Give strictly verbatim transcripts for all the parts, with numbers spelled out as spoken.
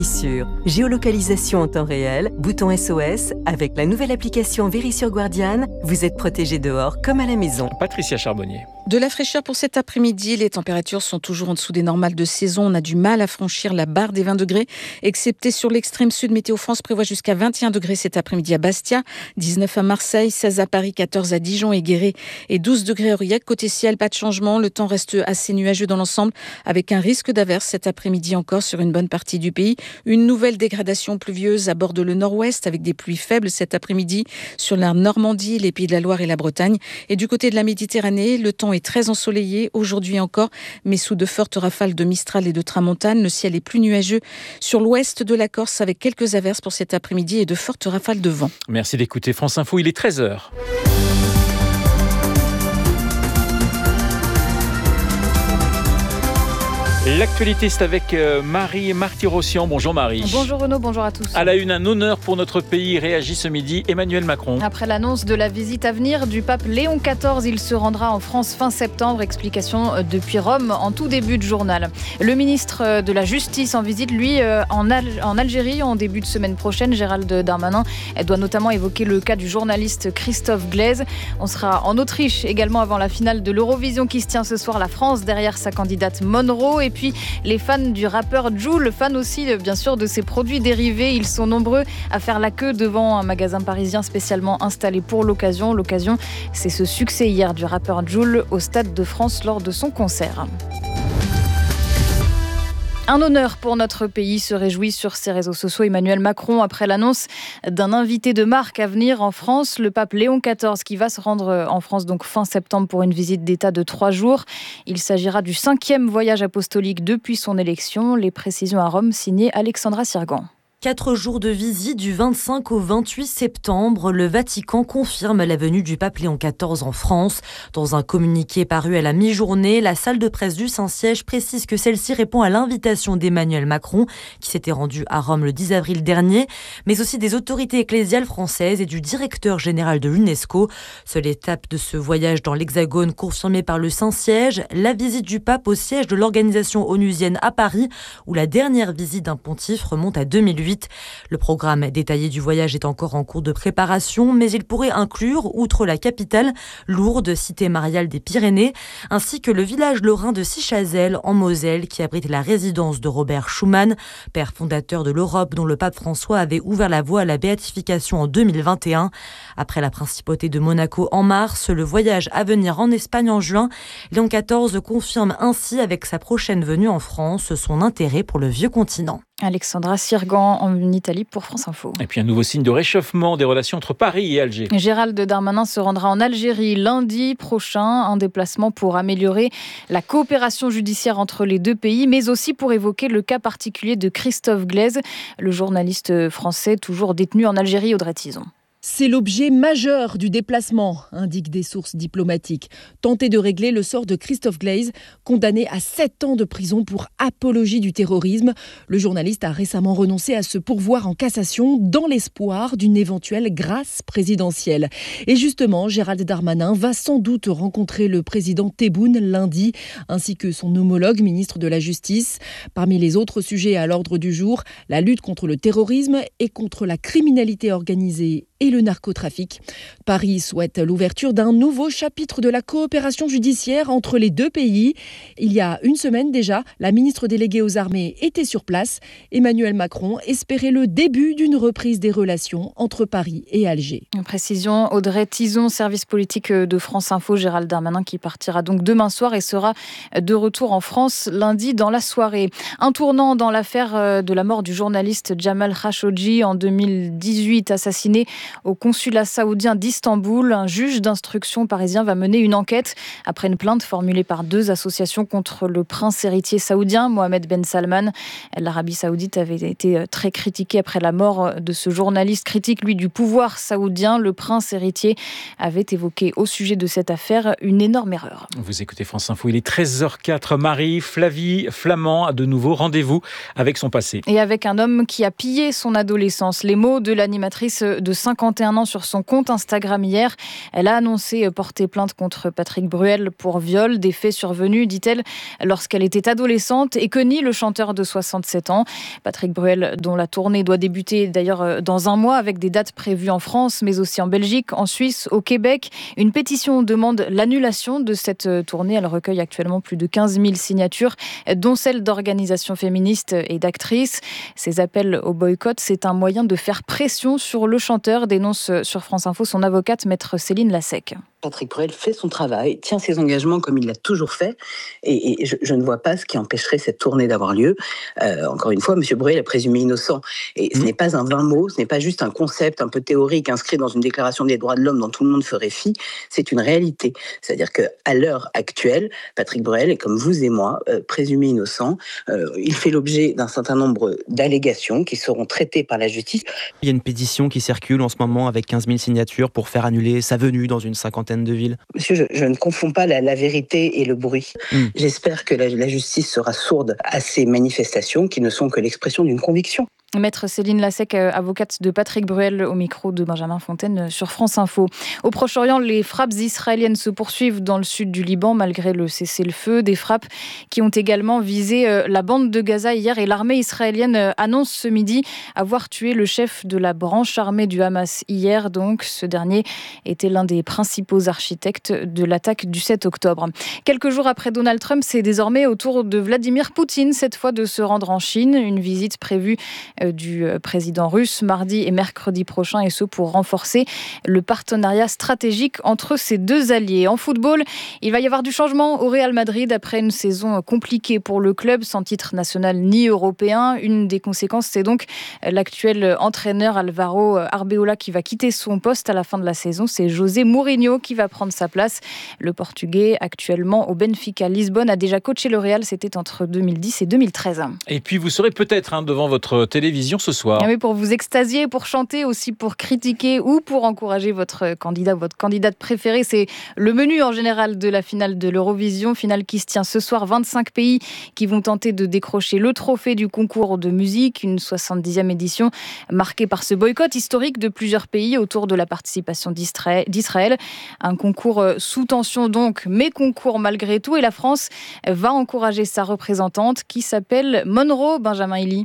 Sur géolocalisation en temps réel, bouton S O S, avec la nouvelle application Verisure Guardian, vous êtes protégé dehors comme à la maison. Patricia Charbonnier. De la fraîcheur pour cet après-midi, les températures sont toujours en dessous des normales de saison. On a du mal à franchir la barre des vingt degrés, excepté sur l'extrême sud. Météo France prévoit jusqu'à vingt et un degrés cet après-midi à Bastia, dix-neuf à Marseille, seize à Paris, quatorze à Dijon et Guéret et douze degrés à Aurillac. Côté ciel, pas de changement. Le temps reste assez nuageux dans l'ensemble, avec un risque d'averse cet après-midi encore sur une bonne partie du pays. Une nouvelle dégradation pluvieuse aborde le nord-ouest avec des pluies faibles cet après-midi sur la Normandie, les Pays de la Loire et la Bretagne. Et du côté de la Méditerranée, le temps est très ensoleillé aujourd'hui encore, mais sous de fortes rafales de Mistral et de Tramontane. Le ciel est plus nuageux sur l'ouest de la Corse avec quelques averses pour cet après-midi et de fortes rafales de vent. Merci d'écouter France Info, il est treize heures. L'actualité, c'est avec Marie Marty-Rossian. Bonjour Marie. Bonjour Renaud, bonjour à tous. À la une, un honneur pour notre pays, réagit ce midi Emmanuel Macron. Après l'annonce de la visite à venir du pape Léon quatorze, il se rendra en France fin septembre. Explication depuis Rome en tout début de journal. Le ministre de la Justice en visite, lui, en, Al- en Algérie en début de semaine prochaine. Gérald Darmanin doit notamment évoquer le cas du journaliste Christophe Glaise. On sera en Autriche également avant la finale de l'Eurovision qui se tient ce soir. La France derrière sa candidate Monroe. Et puis les fans du rappeur Jul, fans aussi bien sûr de ses produits dérivés. Ils sont nombreux à faire la queue devant un magasin parisien spécialement installé pour l'occasion. L'occasion, c'est ce succès hier du rappeur Jul au Stade de France lors de son concert. Un honneur pour notre pays, se réjouit sur ses réseaux sociaux Emmanuel Macron après l'annonce d'un invité de marque à venir en France, le pape Léon quatorze, qui va se rendre en France donc fin septembre pour une visite d'État de trois jours. Il s'agira du cinquième voyage apostolique depuis son élection. Les précisions à Rome, signées Alexandra Sirgan. Quatre jours de visite du vingt-cinq au vingt-huit septembre, le Vatican confirme la venue du pape Léon quatorze en France. Dans un communiqué paru à la mi-journée, la salle de presse du Saint-Siège précise que celle-ci répond à l'invitation d'Emmanuel Macron, qui s'était rendu à Rome le dix avril dernier, mais aussi des autorités ecclésiales françaises et du directeur général de l'UNESCO. Seule étape de ce voyage dans l'Hexagone confirmée par le Saint-Siège, la visite du pape au siège de l'organisation onusienne à Paris, où la dernière visite d'un pontife remonte à deux mille huit. Le programme détaillé du voyage est encore en cours de préparation, mais il pourrait inclure, outre la capitale, Lourdes, cité mariale des Pyrénées, ainsi que le village lorrain de Sichazel, en Moselle, qui abrite la résidence de Robert Schuman, père fondateur de l'Europe dont le pape François avait ouvert la voie à la béatification en deux mille vingt et un. Après la principauté de Monaco en mars, le voyage à venir en Espagne en juin, Léon quatorze confirme ainsi avec sa prochaine venue en France son intérêt pour le vieux continent. Alexandra Sirgan en Italie pour France Info. Et puis un nouveau signe de réchauffement des relations entre Paris et Alger. Gérald Darmanin se rendra en Algérie lundi prochain, un déplacement pour améliorer la coopération judiciaire entre les deux pays, mais aussi pour évoquer le cas particulier de Christophe Glaise, le journaliste français toujours détenu en Algérie, Audrey Tison. C'est l'objet majeur du déplacement, indiquent des sources diplomatiques. Tenter de régler le sort de Christophe Glaise, condamné à sept ans de prison pour apologie du terrorisme. Le journaliste a récemment renoncé à se pourvoir en cassation dans l'espoir d'une éventuelle grâce présidentielle. Et justement, Gérald Darmanin va sans doute rencontrer le président Tebboune lundi, ainsi que son homologue ministre de la Justice. Parmi les autres sujets à l'ordre du jour, la lutte contre le terrorisme et contre la criminalité organisée et le narcotrafic. Paris souhaite l'ouverture d'un nouveau chapitre de la coopération judiciaire entre les deux pays. Il y a une semaine déjà, la ministre déléguée aux armées était sur place. Emmanuel Macron espérait le début d'une reprise des relations entre Paris et Alger. Précision, Audrey Tison, service politique de France Info, Gérald Darmanin qui partira donc demain soir et sera de retour en France lundi dans la soirée. Un tournant dans l'affaire de la mort du journaliste Jamal Khashoggi en deux mille dix-huit, assassiné au consulat saoudien d'Istanbul. Un juge d'instruction parisien va mener une enquête après une plainte formulée par deux associations contre le prince héritier saoudien, Mohamed Ben Salman. L'Arabie saoudite avait été très critiquée après la mort de ce journaliste, critique lui du pouvoir saoudien. Le prince héritier avait évoqué au sujet de cette affaire une énorme erreur. Vous écoutez France Info, il est treize heures quatre. Marie Flavie Flamand a de nouveau rendez-vous avec son passé. Et avec un homme qui a pillé son adolescence. Les mots de l'animatrice de cinquante cinquante et un ans, sur son compte Instagram hier. Elle a annoncé porter plainte contre Patrick Bruel pour viol, des faits survenus, dit-elle, lorsqu'elle était adolescente, et que nie le chanteur de soixante-sept ans. Patrick Bruel, dont la tournée doit débuter d'ailleurs dans un mois avec des dates prévues en France, mais aussi en Belgique, en Suisse, au Québec. Une pétition demande l'annulation de cette tournée. Elle recueille actuellement plus de quinze mille signatures, dont celles d'organisations féministes et d'actrices. Ces appels au boycott, c'est un moyen de faire pression sur le chanteur, dénonce sur France Info son avocate, maître Céline Lassec. Patrick Bruel fait son travail, tient ses engagements comme il l'a toujours fait, et, et je, je ne vois pas ce qui empêcherait cette tournée d'avoir lieu. Euh, encore une fois, M. Bruel est présumé innocent, et ce mmh. n'est pas un vain mot, ce n'est pas juste un concept un peu théorique inscrit dans une déclaration des droits de l'homme dont tout le monde ferait fi, c'est une réalité. C'est-à-dire qu'à l'heure actuelle, Patrick Bruel est, comme vous et moi, euh, présumé innocent. Euh, il fait l'objet d'un certain nombre d'allégations qui seront traitées par la justice. Il y a une pétition qui circule en ce moment avec quinze mille signatures pour faire annuler sa venue dans une cinquantaine de villes. Monsieur, je, je ne confonds pas la, la vérité et le bruit. Mm. J'espère que la, la justice sera sourde à ces manifestations qui ne sont que l'expression d'une conviction. Maître Céline Lassec, avocate de Patrick Bruel, au micro de Benjamin Fontaine sur France Info. Au Proche-Orient, les frappes israéliennes se poursuivent dans le sud du Liban malgré le cessez-le-feu. Des frappes qui ont également visé la bande de Gaza hier, et l'armée israélienne annonce ce midi avoir tué le chef de la branche armée du Hamas hier. Donc, ce dernier était l'un des principaux architectes de l'attaque du sept octobre. Quelques jours après Donald Trump, c'est désormais au tour de Vladimir Poutine, cette fois de se rendre en Chine. Une visite prévue du président russe mardi et mercredi prochain, et ce pour renforcer le partenariat stratégique entre ces deux alliés. En football, il va y avoir du changement au Real Madrid après une saison compliquée pour le club, sans titre national ni européen. Une des conséquences, c'est donc l'actuel entraîneur Alvaro Arbeloa qui va quitter son poste à la fin de la saison. C'est José Mourinho qui va prendre sa place. Le Portugais, actuellement au Benfica Lisbonne, a déjà coaché le Real, c'était entre deux mille dix et deux mille treize. Et puis vous serez peut-être hein, devant votre télévision ce soir. Et oui, pour vous extasier, pour chanter, aussi pour critiquer ou pour encourager votre candidat ou votre candidate préférée. C'est le menu en général de la finale de l'Eurovision, finale qui se tient ce soir. vingt-cinq pays qui vont tenter de décrocher le trophée du concours de musique, une soixante-dixième édition marquée par ce boycott historique de plusieurs pays autour de la participation d'Israël. Un concours sous tension donc, mais concours malgré tout. Et la France va encourager sa représentante qui s'appelle Monroe. Benjamin Illy.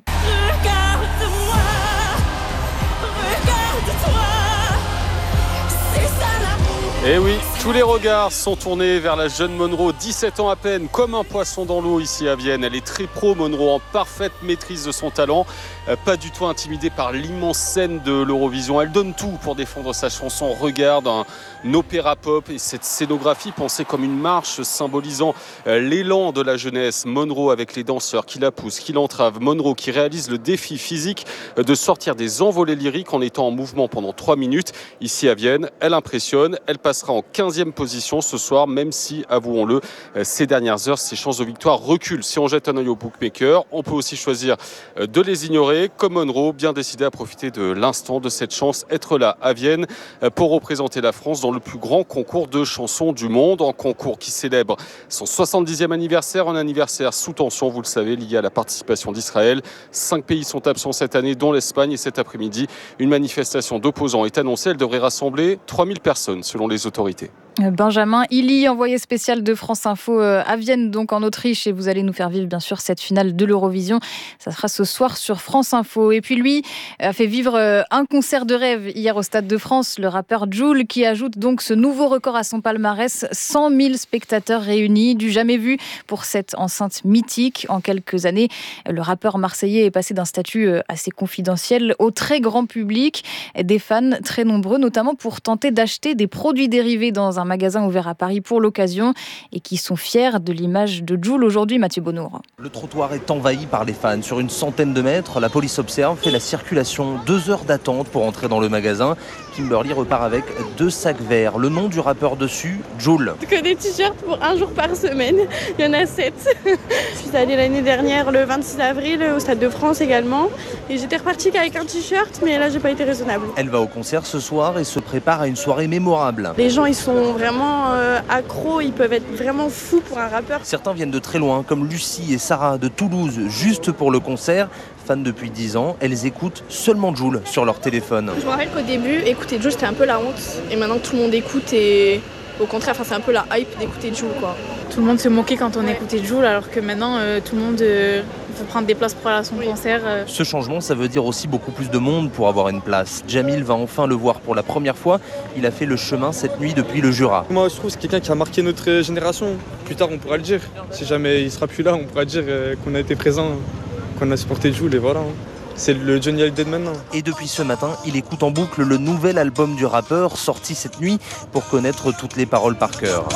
Eh oui, tous les regards sont tournés vers la jeune Monroe, dix-sept ans à peine, comme un poisson dans l'eau ici à Vienne. Elle est très pro, Monroe, en parfaite maîtrise de son talent, euh, pas du tout intimidée par l'immense scène de l'Eurovision. Elle donne tout pour défendre sa chanson. Regarde, un, un opéra pop et cette scénographie pensée comme une marche symbolisant euh, l'élan de la jeunesse. Monroe avec les danseurs qui la poussent, qui l'entravent. Monroe qui réalise le défi physique euh, de sortir des envolées lyriques en étant en mouvement pendant trois minutes. Ici à Vienne, elle impressionne, elle passe sera en quinzième position ce soir, même si, avouons-le, ces dernières heures, ses chances de victoire reculent. Si on jette un œil au bookmaker, on peut aussi choisir de les ignorer, comme Monroe, bien décidé à profiter de l'instant, de cette chance, être là à Vienne pour représenter la France dans le plus grand concours de chansons du monde, un concours qui célèbre son soixante-dixième anniversaire, un anniversaire sous tension, vous le savez, lié à la participation d'Israël. Cinq pays sont absents cette année, dont l'Espagne, et cet après-midi, une manifestation d'opposants est annoncée. Elle devrait rassembler trois mille personnes, selon les autorités. Benjamin Illy, envoyé spécial de France Info à Vienne, donc en Autriche, et vous allez nous faire vivre bien sûr cette finale de l'Eurovision. Ça sera ce soir sur France Info. Et puis lui a fait vivre un concert de rêve hier au Stade de France, le rappeur Jul, qui ajoute donc ce nouveau record à son palmarès, cent mille spectateurs réunis, du jamais vu pour cette enceinte mythique. En quelques années, le rappeur marseillais est passé d'un statut assez confidentiel au très grand public, des fans très nombreux, notamment pour tenter d'acheter des produits dérivés dans un magasin ouvert à Paris pour l'occasion, et qui sont fiers de l'image de Jul aujourd'hui. Mathieu Bonnour. Le trottoir est envahi par les fans. Sur une centaine de mètres, la police observe, fait la circulation. Deux heures d'attente pour entrer dans le magasin. Kimberly repart avec deux sacs verts. Le nom du rappeur dessus, Jul. Que des t-shirts pour un jour par semaine. Il y en a sept. Je suis allée l'année dernière le vingt-six avril au Stade de France également. Et j'étais repartie qu'avec un t-shirt, mais là j'ai pas été raisonnable. Elle va au concert ce soir et se prépare à une soirée mémorable. Les gens ils sont vraiment euh, accros, ils peuvent être vraiment fous pour un rappeur. Certains viennent de très loin, comme Lucie et Sarah de Toulouse, juste pour le concert. fans depuis dix ans. Elles écoutent seulement Jul sur leur téléphone. Je me rappelle qu'au début, écouter Jul, c'était un peu la honte. Et maintenant que tout le monde écoute, et au contraire, enfin, c'est un peu la hype d'écouter Jul, quoi. Tout le monde se moquait quand on écoutait Jul, alors que maintenant, euh, tout le monde euh, veut prendre des places pour aller à son oui. concert. Euh. Ce changement, ça veut dire aussi beaucoup plus de monde pour avoir une place. Jamil va enfin le voir pour la première fois. Il a fait le chemin cette nuit depuis le Jura. Moi, je trouve que c'est quelqu'un qui a marqué notre génération. Plus tard, on pourra le dire. Si jamais il sera plus là, on pourra dire qu'on a été présent, qu'on a supporté Jul, et voilà. C'est le Johnny Hallyday de maintenant. Et depuis ce matin, il écoute en boucle le nouvel album du rappeur, sorti cette nuit, pour connaître toutes les paroles par cœur.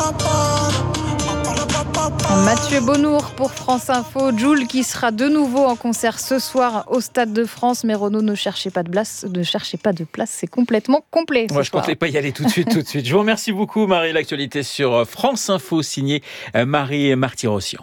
Mathieu Bonnour pour France Info. Jul qui sera de nouveau en concert ce soir au Stade de France. Mais Renaud, ne cherchez pas de place, ne cherchez pas de place, c'est complètement complet. Moi, je ne comptais pas y aller tout de suite, tout de suite. Je vous remercie beaucoup, Marie. L'actualité sur France Info, signée Marie Martyrossian.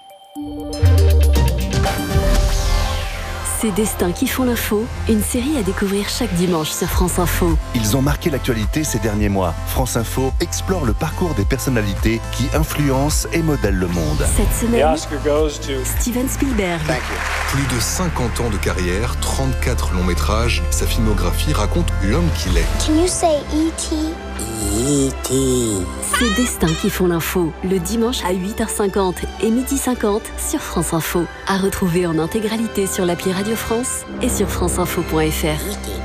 Ces destins qui font l'info, une série à découvrir chaque dimanche sur France Info. Ils ont marqué l'actualité ces derniers mois. France Info explore le parcours des personnalités qui influencent et modèlent le monde. Cette semaine, Steven Spielberg. Plus de cinquante ans de carrière, trente-quatre longs métrages, sa filmographie raconte l'homme qu'il est. Can you say E T E T Ces destins qui font l'info, le dimanche à huit heures cinquante et midi cinquante sur France Info. À retrouver en intégralité sur l'appli Radio France et sur franceinfo point f r.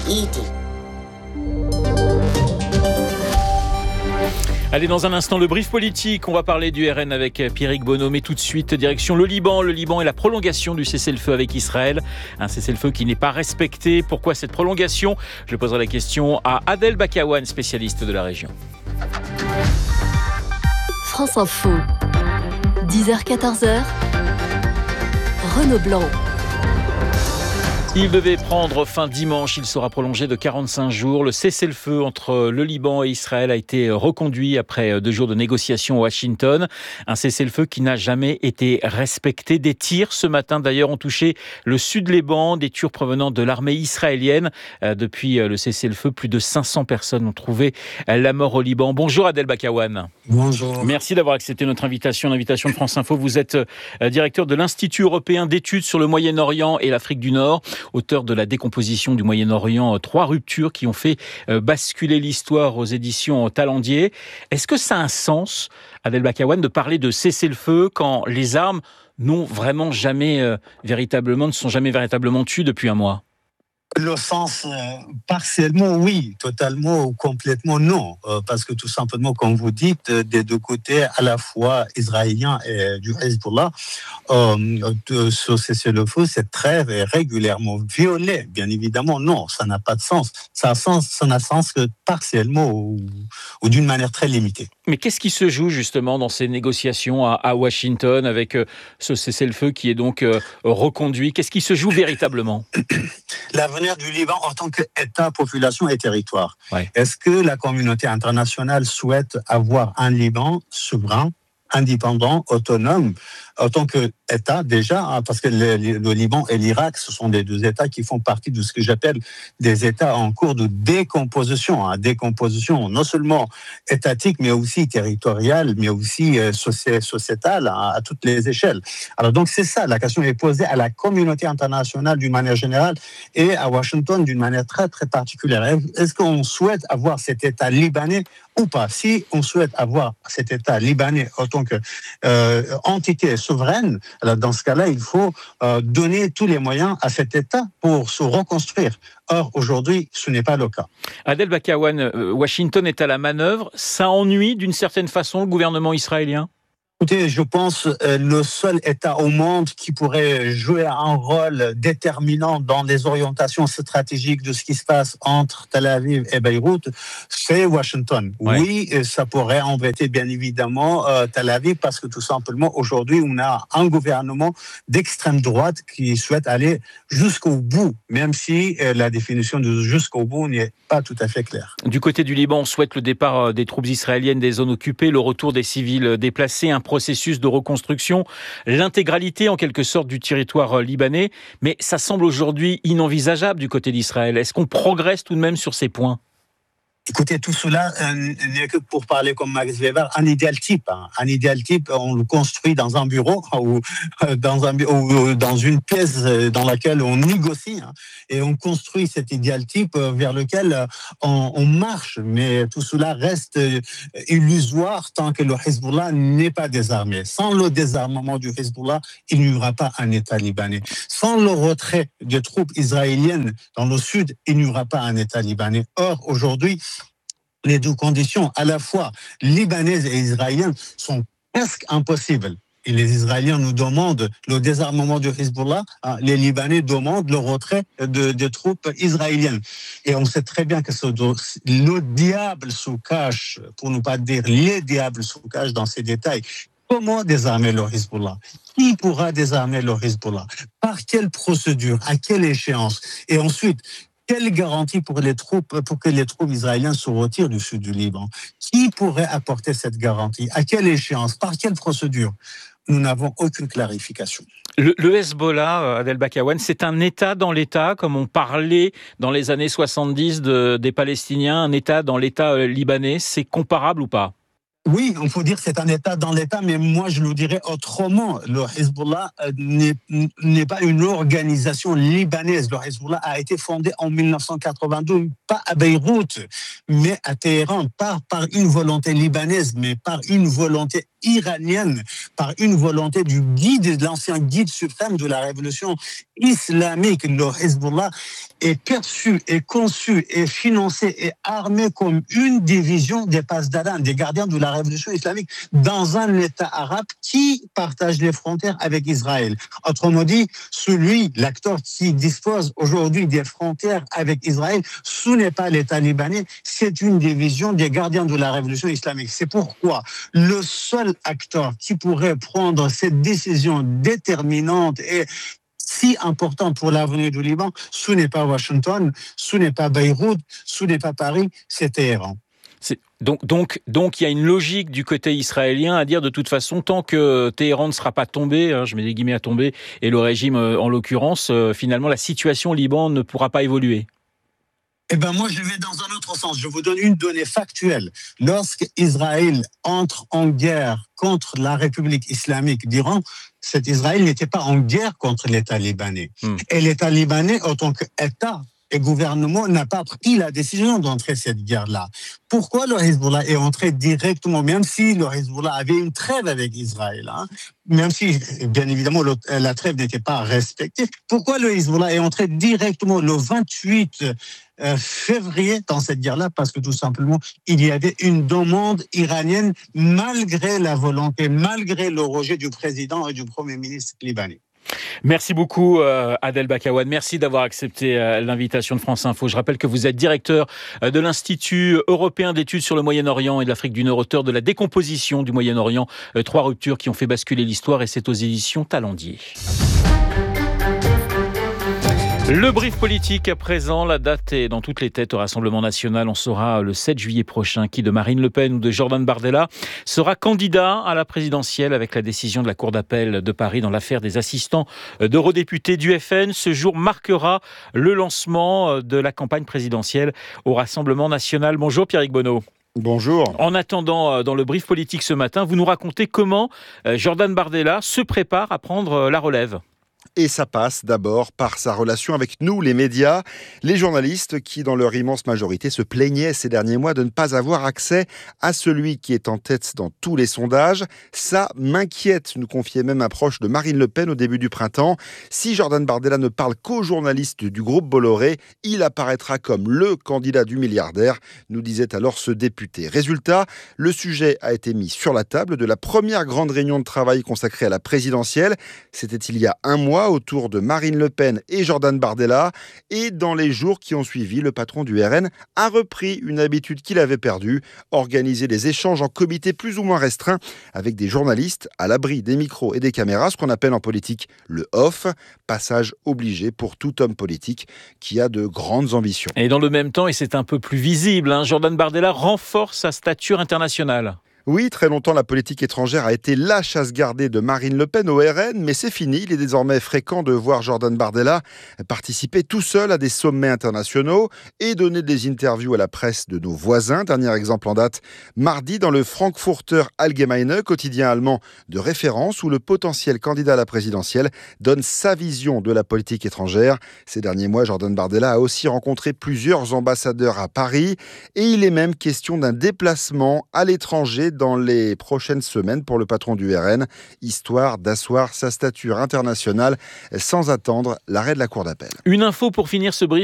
Allez, dans un instant, le brief politique. On va parler du R N avec Pierrick Bonneau. Mais tout de suite, direction le Liban. Le Liban et la prolongation du cessez-le-feu avec Israël. Un cessez-le-feu qui n'est pas respecté. Pourquoi cette prolongation ? Je poserai la question à Adel Bakawan, spécialiste de la région. France Info, dix heures quatorze heures, Renaud Blanc. Il devait prendre fin dimanche, il sera prolongé de quarante-cinq jours. Le cessez-le-feu entre le Liban et Israël a été reconduit après deux jours de négociations à Washington. Un cessez-le-feu qui n'a jamais été respecté. Des tirs ce matin d'ailleurs ont touché le sud-Liban, des tirs provenant de l'armée israélienne. Depuis le cessez-le-feu, plus de cinq cents personnes ont trouvé la mort au Liban. Bonjour Adel Bakawan. Bonjour. Merci d'avoir accepté notre invitation, l'invitation de France Info. Vous êtes directeur de l'Institut européen d'études sur le Moyen-Orient et l'Afrique du Nord, auteur de la décomposition du Moyen-Orient, trois ruptures qui ont fait basculer l'histoire aux éditions Talendier. Est-ce que ça a un sens, Adel Bakawan, de parler de cessez-le-feu quand les armes n'ont vraiment jamais euh, véritablement, ne sont jamais véritablement tuées depuis un mois ? Le sens, euh, partiellement oui, totalement ou complètement non. Euh, parce que tout simplement, comme vous dites, euh, des deux côtés, à la fois israéliens et du Hezbollah, euh, ce cessez-le-feu, cette trêve est régulièrement violée. Bien évidemment, non, ça n'a pas de sens. Ça a sens, ça n'a sens que partiellement ou, ou d'une manière très limitée. Mais qu'est-ce qui se joue justement dans ces négociations à, à Washington avec euh, ce cessez-le-feu qui est donc euh, reconduit ? Qu'est-ce qui se joue véritablement ? L'avenir du Liban en tant qu'État, population et territoire. Ouais. Est-ce que la communauté internationale souhaite avoir un Liban souverain, indépendant, autonome, en tant qu'État déjà, parce que le, le Liban et l'Irak, ce sont des deux États qui font partie de ce que j'appelle des États en cours de décomposition, hein, décomposition non seulement étatique, mais aussi territoriale, mais aussi euh, soci- sociétale, hein, à toutes les échelles. Alors donc c'est ça, la question est posée à la communauté internationale d'une manière générale et à Washington d'une manière très très particulière. Est-ce qu'on souhaite avoir cet État libanais ou pas ? Si on souhaite avoir cet État libanais en tant que euh, entité souveraine, alors dans ce cas-là, il faut euh, donner tous les moyens à cet État pour se reconstruire. Or, aujourd'hui, ce n'est pas le cas. Adel Bakawan, euh, Washington est à la manœuvre. Ça ennuie d'une certaine façon le gouvernement israélien ? Écoutez, je pense euh, le seul État au monde qui pourrait jouer un rôle déterminant dans les orientations stratégiques de ce qui se passe entre Tel Aviv et Beyrouth, c'est Washington. Ouais. Oui, ça pourrait embêter bien évidemment euh, Tel Aviv parce que tout simplement aujourd'hui on a un gouvernement d'extrême droite qui souhaite aller jusqu'au bout, même si euh, la définition de jusqu'au bout n'est pas tout à fait claire. Du côté du Liban, on souhaite le départ des troupes israéliennes des zones occupées, le retour des civils déplacés, un processus de reconstruction, l'intégralité en quelque sorte du territoire libanais, mais ça semble aujourd'hui inenvisageable du côté d'Israël. Est-ce qu'on progresse tout de même sur ces points ? Écoutez, tout cela euh, n'est que pour parler comme Max Weber, un idéal type. Hein. Un idéal type, on le construit dans un bureau ou euh, dans, un, ou dans une pièce dans laquelle on négocie hein, et on construit cet idéal type vers lequel on, on marche. Mais tout cela reste illusoire tant que le Hezbollah n'est pas désarmé. Sans le désarmement du Hezbollah, il n'y aura pas un État libanais. Sans le retrait des troupes israéliennes dans le sud, il n'y aura pas un État libanais. Or, aujourd'hui, les deux conditions, à la fois libanaises et israéliennes, sont presque impossibles. Et les Israéliens nous demandent le désarmement du Hezbollah, hein, les Libanais demandent le retrait de, des troupes israéliennes. Et on sait très bien que ce, le diable se cache, pour ne pas dire les diables se cachent dans ces détails. Comment désarmer le Hezbollah ? Qui pourra désarmer le Hezbollah ? Par quelle procédure ? À quelle échéance ? Et ensuite, quelle garantie pour les troupes, pour que les troupes israéliennes se retirent du sud du Liban ? Qui pourrait apporter cette garantie ? À quelle échéance ? Par quelle procédure ? Nous n'avons aucune clarification. Le, le Hezbollah, Adel Bakawan, c'est un État dans l'État, comme on parlait dans les années soixante-dix de, des Palestiniens, un État dans l'État libanais. C'est comparable ou pas ? Oui, on peut dire que c'est un État dans l'État, mais moi je le dirais autrement. Le Hezbollah n'est, n'est pas une organisation libanaise. Le Hezbollah a été fondé en dix-neuf cent quatre-vingt-deux, pas à Beyrouth, mais à Téhéran, pas par une volonté libanaise, mais par une volonté iranienne, par une volonté du guide, de l'ancien guide suprême de la révolution islamique. Le Hezbollah est perçu, est conçu, est financé, est armé comme une division des Pasdaran, des gardiens de la révolution islamique, dans un État arabe qui partage les frontières avec Israël. Autrement dit, celui, l'acteur qui dispose aujourd'hui des frontières avec Israël, ce n'est pas l'État libanais, c'est une division des gardiens de la révolution islamique. C'est pourquoi le seul acteur qui pourrait prendre cette décision déterminante et si important pour l'avenir du Liban, ce n'est pas Washington, ce n'est pas Beyrouth, ce n'est pas Paris, c'est Téhéran. C'est, donc, donc, donc, il y a une logique du côté israélien à dire de toute façon, tant que Téhéran ne sera pas tombé, hein, je mets des guillemets à tomber, et le régime en l'occurrence, euh, finalement, la situation au Liban ne pourra pas évoluer. Eh bien, moi, je vais dans un autre sens. Je vous donne une donnée factuelle. Lorsqu'Israël entre en guerre contre la République islamique d'Iran, cet Israël n'était pas en guerre contre l'État libanais. Mmh. Et l'État libanais, en tant qu'État et gouvernement, n'a pas pris la décision d'entrer cette guerre-là. Pourquoi le Hezbollah est entré directement, même si le Hezbollah avait une trêve avec Israël, hein, même si, bien évidemment, le, la trêve n'était pas respectée, pourquoi le Hezbollah est entré directement le vingt-huit février dans cette guerre-là? Parce que tout simplement, il y avait une demande iranienne malgré la volonté, malgré le rejet du président et du premier ministre libanais. Merci beaucoup euh, Adel Bakawan, merci d'avoir accepté euh, l'invitation de France Info. Je rappelle que vous êtes directeur euh, de l'Institut européen d'études sur le Moyen-Orient et l'Afrique du Nord, auteur de La décomposition du Moyen-Orient, euh, trois ruptures qui ont fait basculer l'histoire, et c'est aux éditions Talendier. Le brief politique à présent, la date est dans toutes les têtes au Rassemblement national. On saura le sept juillet prochain qui de Marine Le Pen ou de Jordan Bardella sera candidat à la présidentielle, avec la décision de la Cour d'appel de Paris dans l'affaire des assistants d'eurodéputés du F N. Ce jour marquera le lancement de la campagne présidentielle au Rassemblement national. Bonjour Pierrick Bonneau. Bonjour. En attendant, dans le brief politique ce matin, vous nous racontez comment Jordan Bardella se prépare à prendre la relève. Et ça passe d'abord par sa relation avec nous, les médias, les journalistes qui, dans leur immense majorité, se plaignaient ces derniers mois de ne pas avoir accès à celui qui est en tête dans tous les sondages. Ça m'inquiète, nous confiait même un proche de Marine Le Pen au début du printemps. Si Jordan Bardella ne parle qu'aux journalistes du groupe Bolloré, il apparaîtra comme le candidat du milliardaire, nous disait alors ce député. Résultat, le sujet a été mis sur la table de la première grande réunion de travail consacrée à la présidentielle. C'était il y a un mois, autour de Marine Le Pen et Jordan Bardella. Et dans les jours qui ont suivi, le patron du R N a repris une habitude qu'il avait perdue, organiser des échanges en comité plus ou moins restreints avec des journalistes à l'abri des micros et des caméras, ce qu'on appelle en politique le off, passage obligé pour tout homme politique qui a de grandes ambitions. Et dans le même temps, et c'est un peu plus visible, hein, Jordan Bardella renforce sa stature internationale. Oui, très longtemps, la politique étrangère a été la chasse gardée de Marine Le Pen au R N, mais c'est fini. Il est désormais fréquent de voir Jordan Bardella participer tout seul à des sommets internationaux et donner des interviews à la presse de nos voisins. Dernier exemple en date, mardi dans le Frankfurter Allgemeine, quotidien allemand de référence, où le potentiel candidat à la présidentielle donne sa vision de la politique étrangère. Ces derniers mois, Jordan Bardella a aussi rencontré plusieurs ambassadeurs à Paris et il est même question d'un déplacement à l'étranger dans les prochaines semaines pour le patron du R N, histoire d'asseoir sa stature internationale sans attendre l'arrêt de la Cour d'appel. Une info pour finir ce brief.